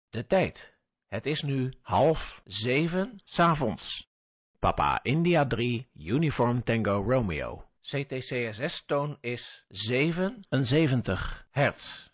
De tijd. Het is nu 6:30 's avonds. Papa India 3, Uniform Tango Romeo. CTCSS-toon is 77 hertz.